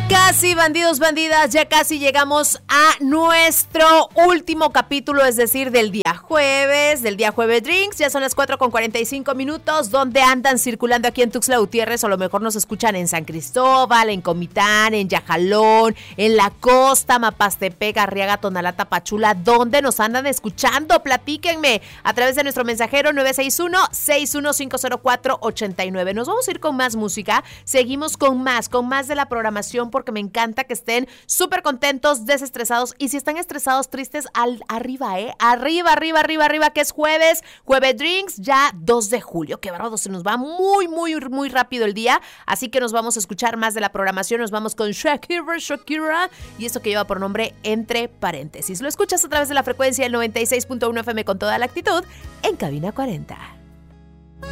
Casi, bandidos, bandidas, ya casi llegamos a nuestro último capítulo, es decir, del día jueves Drinks. Ya son las 4:45, donde andan circulando aquí en Tuxtla Gutiérrez, o a lo mejor nos escuchan en San Cristóbal, en Comitán, en Yajalón, en La Costa, Mapastepec, Arriaga, Tonalá, Tapachula. ¿Dónde nos andan escuchando? Platíquenme a través de nuestro mensajero 961-6150489. Nos vamos a ir con más música, seguimos con más de la programación, porque me encanta que estén súper contentos, desestresados, y si están estresados, tristes, arriba, arriba, que es jueves Drinks, ya 2 de julio, qué bárbaro, se nos va muy rápido el día, así que nos vamos a escuchar más de la programación. Nos vamos con Shakira, y esto que lleva por nombre Entre Paréntesis. Lo escuchas a través de la frecuencia del 96.1 FM con toda la actitud, en Cabina 40.